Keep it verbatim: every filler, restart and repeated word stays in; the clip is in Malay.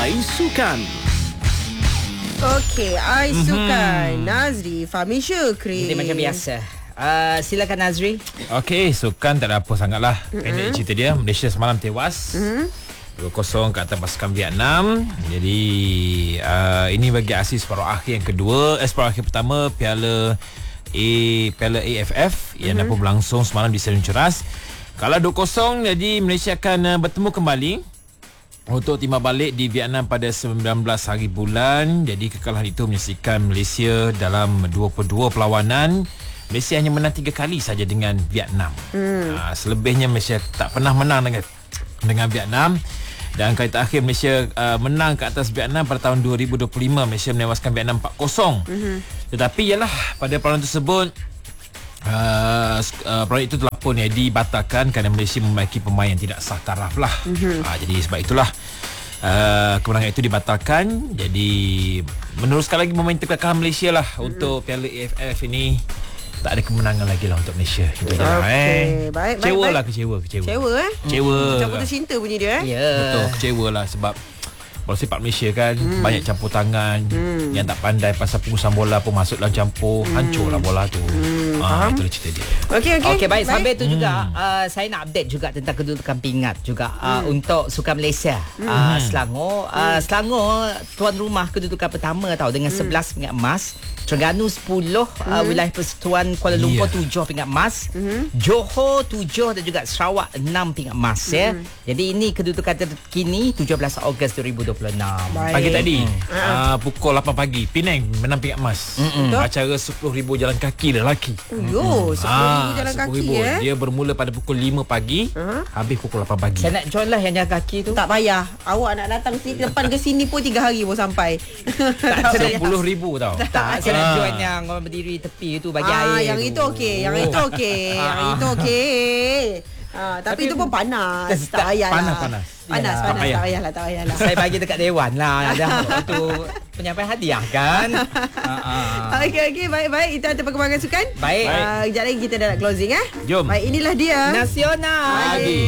Ais Sukan. Okey, Ais mm-hmm. Sukan. Nazri, Fahmi Syukri. Jadi macam biasa. Uh, silakan Nazri. Okey, sukan tak ada apa sangatlah. Mm-hmm. Pendek cerita dia. Malaysia semalam tewas. Mm-hmm. dua kosong ke atas pasukan Vietnam. Jadi uh, ini bagi aksi separuh akhir yang kedua. Eh, separuh akhir pertama Piala A Piala A F F yang mm-hmm. dapat berlangsung semalam di Stadium Ceras. Kalah dua kosong, jadi Malaysia akan uh, bertemu kembali untuk timbal balik di Vietnam pada sembilan belas hari bulan. Jadi kekalahan itu menyaksikan Malaysia dalam dua puluh dua perlawanan. Malaysia hanya menang tiga kali saja dengan Vietnam. Hmm. Uh, selebihnya Malaysia tak pernah menang dengan dengan Vietnam. Dan kali terakhir Malaysia uh, menang ke atas Vietnam pada tahun dua ribu dua puluh lima. Malaysia menewaskan Vietnam empat kosong. Hmm. Tetapi ialah pada perlawanan tersebut Uh, uh, proyek itu telah pun ya, dibatalkan kerana Malaysia memiliki pemain yang tidak sah taraf lah. Mm-hmm. uh, Jadi sebab itulah uh, kemenangan itu dibatalkan. Jadi meneruskan lagi momentum kekalahan Malaysia lah. Mm-hmm. Untuk Piala A F F ini tak ada kemenangan lagi lah untuk Malaysia. Itu je lah. Okay. eh. Baik, Kecewa baik, lah, baik. kecewa Kecewa Kecewa eh Kecewa Macam putus cinta bunyi dia eh yeah. Betul, kecewa lah sebab bola sepak Malaysia kan hmm. banyak campur tangan. hmm. Yang tak pandai pasal pengurusan bola pun masuk dalam campur. hmm. Hancurlah bola tu. hmm. ah, Itulah cerita dia. Okey, okey. Okey, baik. Sambil tu hmm. juga uh, saya nak update juga tentang kedudukan pingat juga uh, hmm. untuk Sukan Malaysia. hmm. uh, Selangor uh, Selangor tuan rumah kedudukan pertama tau dengan hmm. sebelas pingat emas. Terengganu sepuluh, hmm. uh, wilayah Persekutuan Kuala Lumpur yeah. tujuh pingat emas. hmm. Johor tujuh dan juga Sarawak enam pingat emas. hmm. ya. Jadi ini kedudukan terkini tujuh belas Ogos dua ribu dua puluh enam. Baik. Pagi tadi hmm. uh, pukul lapan pagi Penang menang pingat emas. Mm-mm. Acara sepuluh ribu jalan kaki lelaki. Yo, sepuluh ribu ah, jalan sepuluh kaki ribu. eh. Dia bermula pada pukul lima pagi, uh-huh. habis pukul lapan pagi. Saya nak join lah yang jalan kaki tu. Tak payah. Awak nak datang sini depan ke sini pun tiga hari pun sampai. sepuluh ribu tau. Tak, saya nak join yang orang berdiri tepi tu bagi ah, air. Yang tu. itu okey, yang itu okey. Yang itu okey. Ah, tapi, tapi itu pun panas. Tak payahlah. Panas, panas. Panas, Yalah. panas. Tak payahlah, tak payahlah. Saya bagi dekat dewan lah. Dah waktu penyampaian hadiah kan. uh-uh. Okey, okey. Baik-baik. Itu ada perkembangan sukan. Baik. Uh, Sekejap lagi kita dah nak closing eh. Jom. Baik, inilah dia Nasional. Adi.